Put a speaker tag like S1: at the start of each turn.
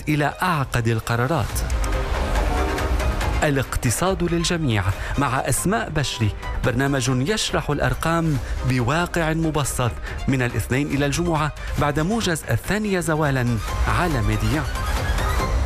S1: إلى أعقد القرارات. الاقتصاد للجميع مع أسماء بشري، برنامج يشرح الأرقام بواقع مبسط، من الاثنين إلى الجمعة بعد موجز 2 زوالا على ميديا.